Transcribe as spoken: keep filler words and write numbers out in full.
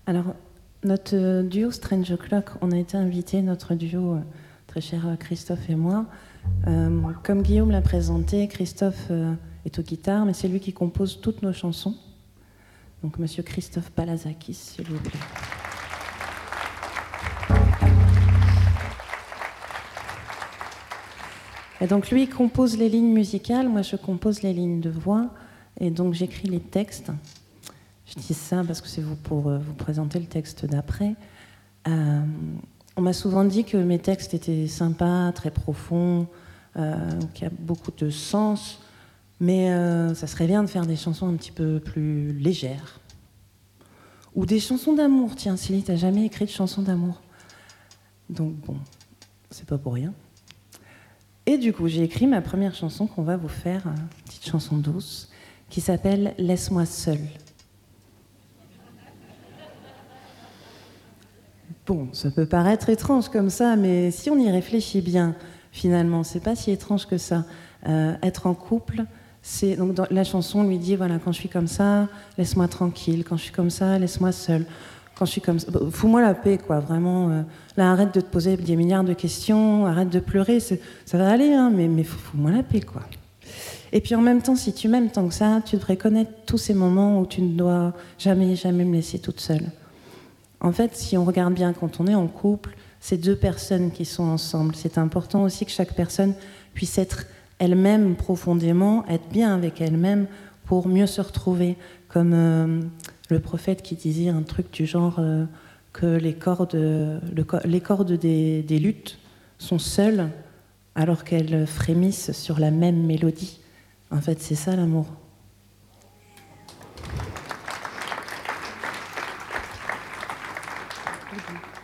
Alors, notre duo Strange O'Clock, on a été invité, notre duo euh, très cher Christophe et moi. Euh, comme Guillaume l'a présenté, Christophe euh, est aux guitares, mais c'est lui qui compose toutes nos chansons. Donc, monsieur Christophe Palazakis, s'il vous plaît. Et donc, lui, il compose les lignes musicales, moi, je compose les lignes de voix, et donc, j'écris les textes. Je dis ça parce que c'est vous pour euh, vous présenter le texte d'après. Euh, on m'a souvent dit que mes textes étaient sympas, très profonds, euh, qu'il y a beaucoup de sens, mais euh, ça serait bien de faire des chansons un petit peu plus légères. Ou des chansons d'amour. Tiens, Céline, t'as jamais écrit de chansons d'amour? Donc bon, c'est pas pour rien. Et du coup, j'ai écrit ma première chanson qu'on va vous faire, une petite chanson douce, qui s'appelle « Laisse-moi seule ». Bon, ça peut paraître étrange comme ça, mais si on y réfléchit bien, finalement, c'est pas si étrange que ça. Euh, être en couple, c'est donc dans la chanson lui dit voilà, quand je suis comme ça, laisse-moi tranquille. Quand je suis comme ça, laisse-moi seule. Quand je suis comme ça, fous-moi la paix, quoi. Vraiment. Euh, là, arrête de te poser des milliards de questions, arrête de pleurer. C'est, ça va aller, hein, mais, mais fous-moi la paix, quoi. Et puis en même temps, si tu m'aimes tant que ça, tu devrais connaître tous ces moments où tu ne dois jamais, jamais me laisser toute seule. En fait, si on regarde bien, quand on est en couple, c'est deux personnes qui sont ensemble. C'est important aussi que chaque personne puisse être elle-même profondément, être bien avec elle-même pour mieux se retrouver. Comme euh, le prophète qui disait un truc du genre euh, que les cordes, le, les cordes des, des luttes sont seules alors qu'elles frémissent sur la même mélodie. En fait, c'est ça l'amour. Mm-hmm.